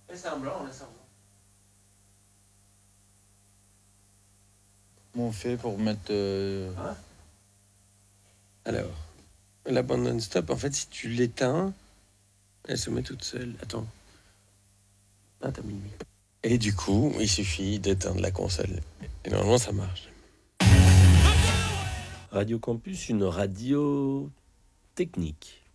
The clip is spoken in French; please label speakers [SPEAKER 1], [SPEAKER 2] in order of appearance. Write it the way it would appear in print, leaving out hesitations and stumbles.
[SPEAKER 1] Laisse un blanc, laisse un blanc.
[SPEAKER 2] Comment on fait pour mettre...
[SPEAKER 1] Hein?
[SPEAKER 3] Alors, la bande non-stop, en fait, si tu l'éteins, elle se met toute seule. Attends. Ah, t'as mis le micro. Et du coup, il suffit d'éteindre la console. Et normalement, ça marche. Radio Campus, une radio technique.